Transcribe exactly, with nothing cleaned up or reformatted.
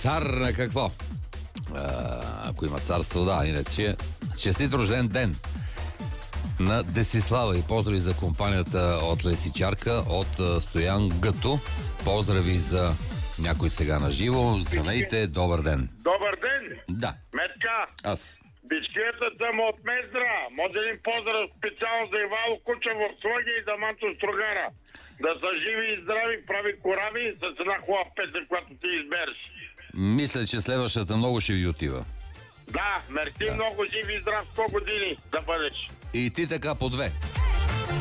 цар на какво? А, ако има царство, да, иначе. Честит рожден ден на Десислава и поздрави за компанията от Лесичарка, от Стоян Гъто. Поздрави за някой сега на живо. Здравейте, добър ден. Добър ден! Да. Метка, Аз. бисквитата му от Мездра. Може един поздрав специално за Ивало Куча в Слъги и за Манто Строгара. Да са живи и здрави, прави корави с една хубава песен, която ти избереш. Мисля, че следващата много ще ви отива. Да, мерси, Да. много живи и здрав сто години да бъдеш. И ти така по две.